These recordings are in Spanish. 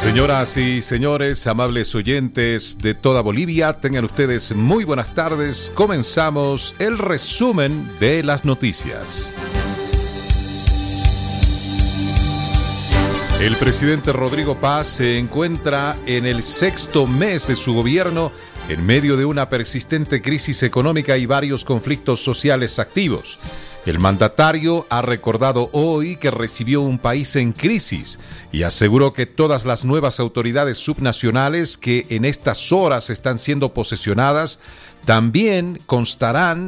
Señoras y señores, amables oyentes de toda Bolivia, tengan ustedes muy buenas tardes. Comenzamos el resumen de las noticias. El presidente Rodrigo Paz se encuentra en el sexto mes de su gobierno en medio de una persistente crisis económica y varios conflictos sociales activos. El mandatario ha recordado hoy que recibió un país en crisis y aseguró que todas las nuevas autoridades subnacionales que en estas horas están siendo posesionadas también constatarán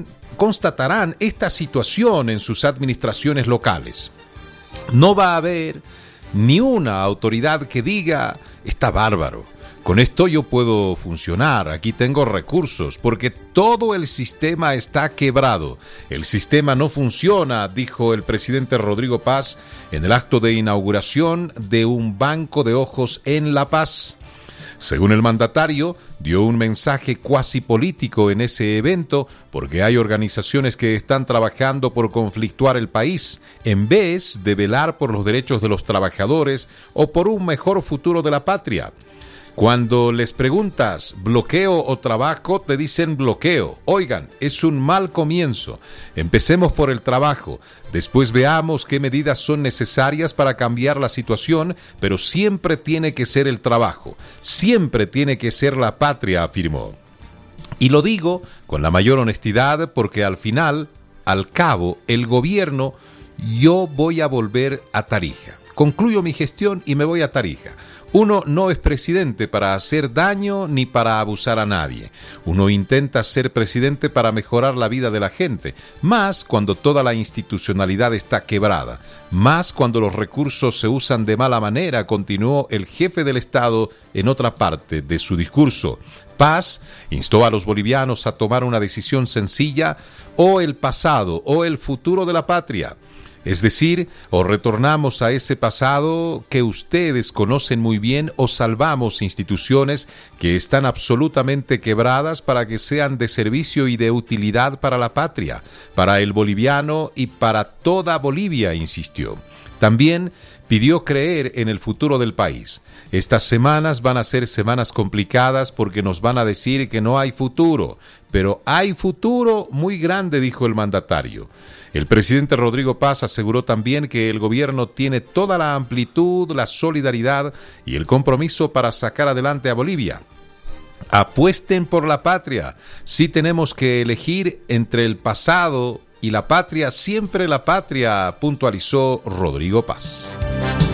esta situación en sus administraciones locales. No va a haber ni una autoridad que diga, está bárbaro, con esto yo puedo funcionar, aquí tengo recursos, porque todo el sistema está quebrado. El sistema no funciona, dijo el presidente Rodrigo Paz en el acto de inauguración de un banco de ojos en La Paz. Según el mandatario, dio un mensaje cuasi político en ese evento porque hay organizaciones que están trabajando por conflictuar el país en vez de velar por los derechos de los trabajadores o por un mejor futuro de la patria. Cuando les preguntas bloqueo o trabajo, te dicen bloqueo. Oigan, es un mal comienzo. Empecemos por el trabajo. Después veamos qué medidas son necesarias para cambiar la situación, pero siempre tiene que ser el trabajo. Siempre tiene que ser la patria, afirmó. Y lo digo con la mayor honestidad porque al cabo, el gobierno, yo voy a volver a Tarija. Concluyo mi gestión y me voy a Tarija. Uno no es presidente para hacer daño ni para abusar a nadie. Uno intenta ser presidente para mejorar la vida de la gente, más cuando toda la institucionalidad está quebrada, más cuando los recursos se usan de mala manera, continuó el jefe del Estado en otra parte de su discurso. Paz instó a los bolivianos a tomar una decisión sencilla, o el pasado o el futuro de la patria. Es decir, o retornamos a ese pasado que ustedes conocen muy bien o salvamos instituciones que están absolutamente quebradas para que sean de servicio y de utilidad para la patria, para el boliviano y para toda Bolivia, insistió. También pidió creer en el futuro del país. Estas semanas van a ser semanas complicadas porque nos van a decir que no hay futuro, pero hay futuro muy grande, dijo el mandatario. El presidente Rodrigo Paz aseguró también que el gobierno tiene toda la amplitud, la solidaridad y el compromiso para sacar adelante a Bolivia. Apuesten por la patria. Si tenemos que elegir entre el pasado y la patria, siempre la patria, puntualizó Rodrigo Paz.